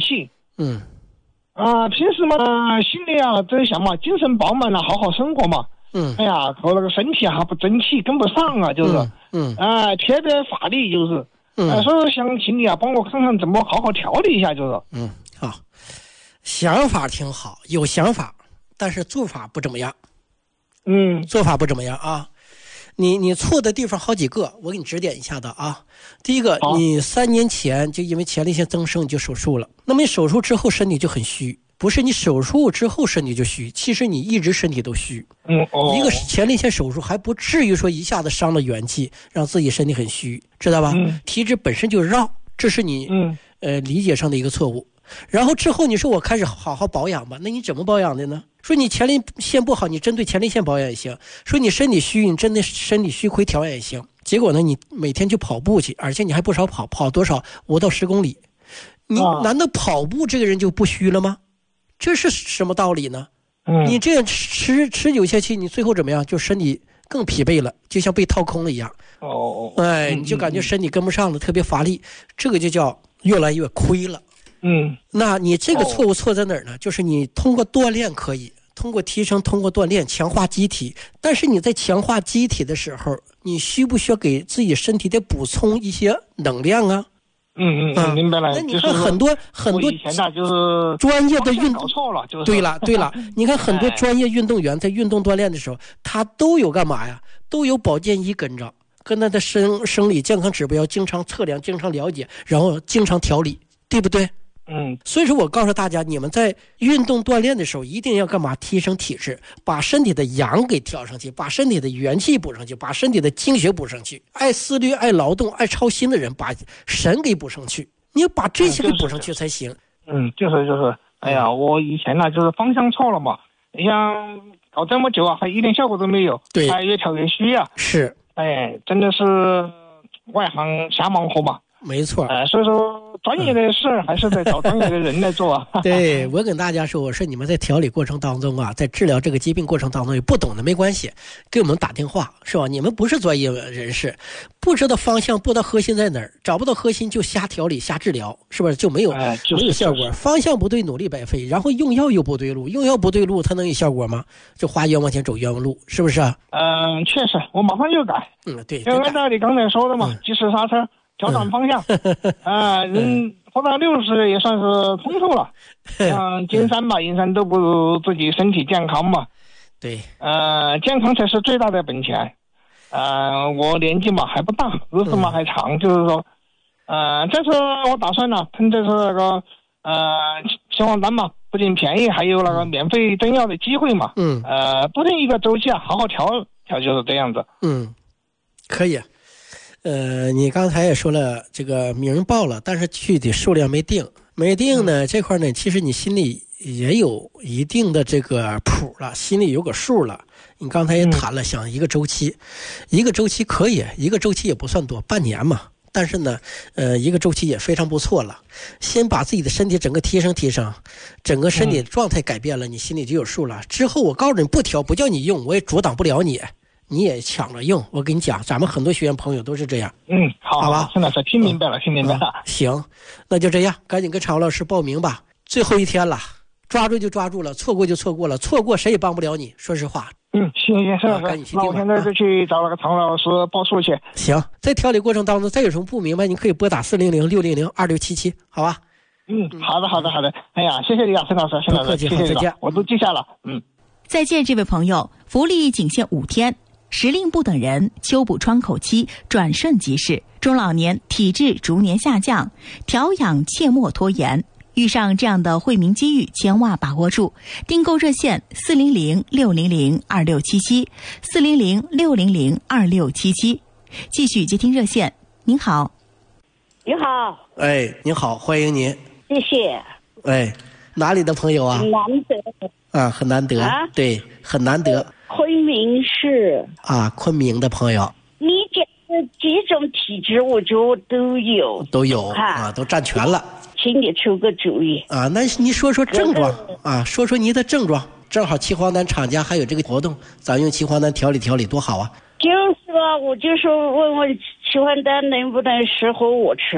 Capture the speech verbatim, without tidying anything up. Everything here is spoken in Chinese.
气。 嗯。 啊、呃，平时嘛，心里啊在想嘛，精神饱满了，好好生活嘛。 嗯。 哎呀，和那个身体还不争气，跟不上啊，就是。 嗯。 啊、呃，特别乏力，就是。嗯。呃、所以想请你啊，帮我看看怎么好好调理一下，就是。 嗯，好。想法挺好，有想法，但是做法不怎么样。 嗯。 做法不怎么样啊。你你错的地方好几个，我给你指点一下的啊。第一个，你三年前就因为前列腺增生你就手术了，那么你手术之后身体就很虚，不是你手术之后身体就虚，其实你一直身体都虚。 嗯哦。 一个前列腺手术还不至于说一下子伤了元气，让自己身体很虚，知道吧？ 嗯。 体质本身就绕，这是你嗯呃理解上的一个错误。然后之后你说我开始好好保养吧，那你怎么保养的呢？说你前列腺不好，你针对前列腺保养也行；说你身体虚，你针对身体虚亏调养也行。结果呢，你每天去跑步去，而且你还不少跑，跑多少五到十公里。你难道跑步这个人就不虚了吗？这是什么道理呢？ 嗯， 你这样持持久下去，你最后怎么样？就身体更疲惫了，就像被掏空了一样。 哦， 哎，你就感觉身体跟不上了，特别乏力，这个就叫越来越亏了。 嗯， 那你这个错误错在哪儿呢？就是你通过锻炼可以，通过提升，通过锻炼强化机体，但是你在强化机体的时候，你需不需要给自己身体得补充一些能量啊？ 嗯嗯嗯，明白了。 那你看很多很多以前呢就是专业的运动搞错了，就是对了对了，你看很多专业运动员在运动锻炼的时候，他都有干嘛呀？都有保健仪跟着，跟他的生生理健康指标经常测量，经常了解，然后经常调理，对不对？ 嗯， 所以说我告诉大家，你们在运动锻炼的时候一定要干嘛？提升体质，把身体的阳给调上去，把身体的元气补上去，把身体的精血补上去。爱思虑、爱劳动、爱操心的人，把神给补上去。你要把这些给补上去才行。 嗯，就是就是，哎呀，我以前呢就是方向错了嘛。你像搞这么久啊，还一点效果都没有， 对， 还越调越虚啊。 是， 哎，真的是外行瞎忙活嘛。 没错， 呃，所以说专业的事还是得找专业的人来做啊。 对，我跟大家说，我说你们在调理过程当中啊，在治疗这个疾病过程当中，有不懂的没关系，给我们打电话是吧？你们不是专业人士，不知道方向，不知道核心在哪儿，找不到核心就瞎调理、瞎治疗，是不是就没有、 哎就是、 没有效果？ 就是、 方向不对，努力白费，然后用药又不对路，用药不对路，它能有效果吗？就花冤枉钱走冤枉路，是不是啊？ 嗯、呃，确实，我马上就改。 嗯，对， 就按照你刚才说的嘛， 嗯、 及时刹车。调整方向，啊、呃，人活到六十也算是通透了。嗯，金山嘛，银山都不如自己身体健康嘛。 对， 呃，健康才是最大的本钱。呃，我年纪嘛还不大，日子嘛还长，嗯、就是说，呃，这次我打算呢，趁这次那个呃期货单嘛，不仅便宜，还有那个免费增药的机会嘛。 嗯。 呃，不定一个周期啊，好好调调就是这样子。 嗯，可以。呃，你刚才也说了，这个名报了，但是具体数量没定，没定呢，这块呢，其实你心里也有一定的这个谱了，心里有个数了。你刚才也谈了，想一个周期，一个周期可以，一个周期也不算多，半年嘛。但是呢，呃，一个周期也非常不错了。先把自己的身体整个提升提升，整个身体状态改变了，你心里就有数了。之后我告诉你，不调不叫你用，我也阻挡不了你。你也抢着用，我跟你讲，咱们很多学员朋友都是这样。 嗯，好， 好吧， 现在是听明白了，嗯、听明白了、嗯。 行，那就这样，赶紧跟常老师报名吧，最后一天了，抓住就抓住了，错过就错过了，错过谁也帮不了你。说实话。 嗯，行行行，啊、那我现在就去找那个常老师报数去。 行，在调理过程当中，再有什么不明白，你可以拨打四零零六零零二六七七，好吧？ 嗯，好的，好的，好的。哎呀，谢谢你啊，陈老师，陈老师，谢谢你了，我都记下了。嗯， 再见，这位朋友，福利仅限五天。时令不等人，秋补窗口期转瞬即逝，中老年体质逐年下降，调养切莫拖延。遇上这样的惠民机遇，千万把握住。订购热线四零零六零零二六七七，四零零六零零二六七七。继续接听热线，您好。 你好。 哎，您好，欢迎您。 谢谢。 哎，哪里的朋友啊？ 很难得。 啊，很难得。啊、对，很难得。 昆明市啊，昆明的朋友， 你这几种体质我就都有， 都有啊，都占全了。 请你出个主意啊！那你说说症状啊，说说你的症状。正好岐黄丹厂家还有这个活动，咱用岐黄丹调理调理多好啊！ 就是啊，我就说问问岐黄丹能不能适合我吃。